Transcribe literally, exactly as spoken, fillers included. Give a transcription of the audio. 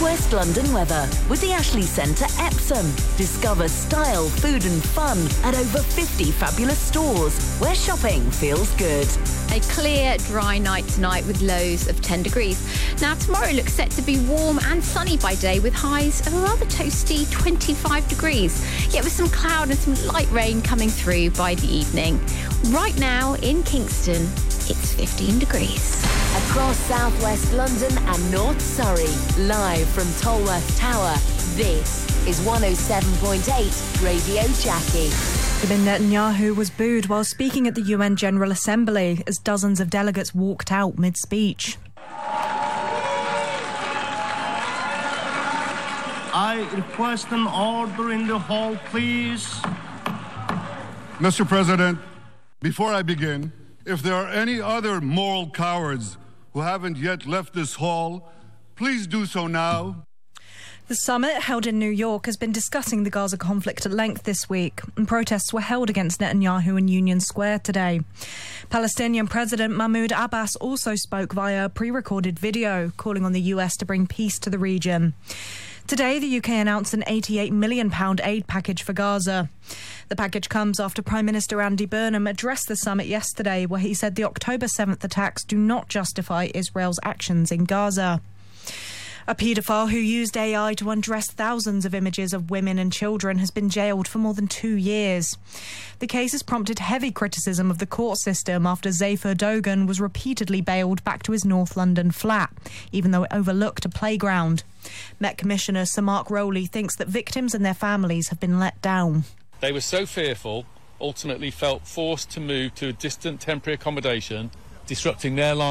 West London weather with the Ashley Centre Epsom. Discover style, food and fun at over fifty fabulous stores where shopping feels good. A clear, dry night tonight with lows of ten degrees. Now, tomorrow looks set to be warm and sunny by day with highs of a rather toasty twenty-five degrees. Yet with some cloud and some light rain coming through by the evening. Right now in Kingston, it's fifteen degrees. Across southwest London and North Surrey, live from Tolworth Tower, this is one oh seven point eight Radio Jackie. Benjamin Netanyahu was booed while speaking at the U N General Assembly as dozens of delegates walked out mid-speech. I request an order in the hall, please. Mister President, before I begin, if there are any other moral cowards who haven't yet left this hall, please do so now. The summit, held in New York, has been discussing the Gaza conflict at length this week, and protests were held against Netanyahu in Union Square today. Palestinian President Mahmoud Abbas also spoke via a pre-recorded video, calling on the U S to bring peace to the region. Today, the U K announced an eighty-eight million pounds aid package for Gaza. The package comes after Prime Minister Andy Burnham addressed the summit yesterday, where he said the October seventh attacks do not justify Israel's actions in Gaza. A paedophile who used A I to undress thousands of images of women and children has been jailed for more than two years. The case has prompted heavy criticism of the court system after Zayf Erdogan was repeatedly bailed back to his North London flat, even though it overlooked a playground. Met Commissioner Sir Mark Rowley thinks that victims and their families have been let down. They were so fearful, ultimately felt forced to move to a distant temporary accommodation, disrupting their lives.